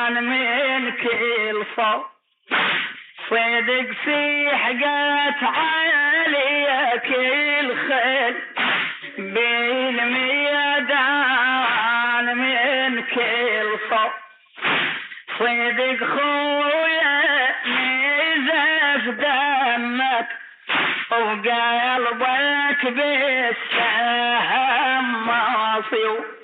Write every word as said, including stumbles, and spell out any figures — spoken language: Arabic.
من كل صوب، صدق سيحقت عليا كل خيل بالميدان من كل صوب، صدق خويا نزف دمك وقلبك بالسهم مصيو.